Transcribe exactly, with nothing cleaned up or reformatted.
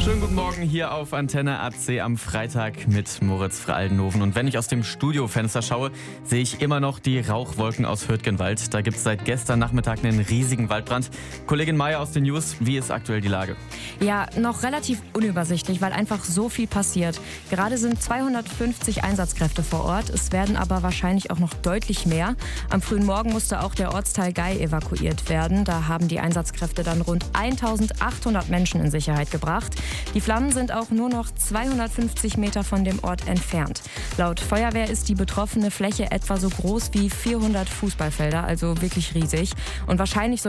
Schönen guten Morgen hier auf Antenne A C am Freitag mit Moritz Fraldenhoven. Und wenn ich aus dem Studiofenster schaue, sehe ich immer noch die Rauchwolken aus Hürtgenwald. Da gibt es seit gestern Nachmittag einen riesigen Waldbrand. Kollegin Maya aus den News, wie ist aktuell die Lage? Ja, noch relativ unübersichtlich, weil einfach so viel passiert. Gerade sind zweihundertfünfzig Einsatzkräfte vor Ort. Es werden aber wahrscheinlich auch noch deutlich mehr. Am frühen Morgen musste auch der Ortsteil Gei evakuiert werden. Da haben die Einsatzkräfte dann rund eintausendachthundert Menschen in Sicherheit gebracht. Die Flammen sind auch nur noch zweihundertfünfzig Meter von dem Ort entfernt. Laut Feuerwehr ist die betroffene Fläche etwa so groß wie vierhundert Fußballfelder, also wirklich riesig. Und wahrscheinlich so